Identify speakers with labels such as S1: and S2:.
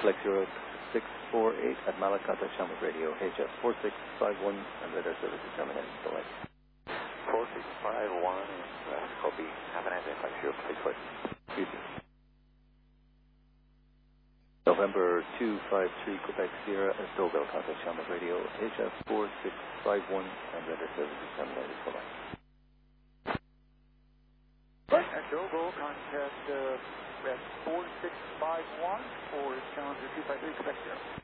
S1: Flex Europe 648 at Malak, contact Shamrock Radio, HF 4651, and radar services terminated. Delay.
S2: 4651, copy. Have a nice day, Flex Europe 648.
S1: You too. November 253, Quebec Sierra at Deauville, contact Shamrock Radio, HF 4651, and radar services terminated. Delay.
S3: At Deauville, contact at 4651 for Challenger 253, Quebec Sierra.